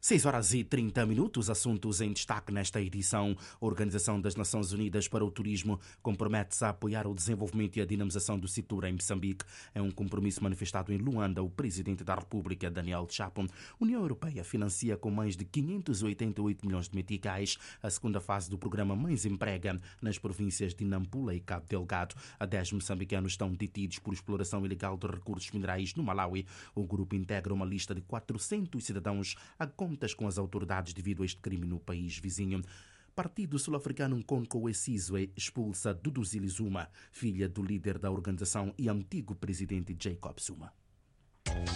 6h30, assuntos em destaque nesta edição. A Organização das Nações Unidas para o Turismo compromete-se a apoiar o desenvolvimento e a dinamização do setor em Moçambique. É um compromisso manifestado em Luanda. O presidente da República, Daniel Chapo. A União Europeia financia com mais de 588 milhões de meticais a segunda fase do programa Mães Emprega nas províncias de Nampula e Cabo Delgado. 10 moçambicanos estão detidos por exploração ilegal de recursos minerais no Malawi. O grupo integra uma lista de 400 cidadãos a contas com as autoridades devido a este crime no país vizinho. Partido sul-africano Nkonko Wesizwe expulsa Duduzile Zuma, filha do líder da organização e antigo presidente Jacob Zuma.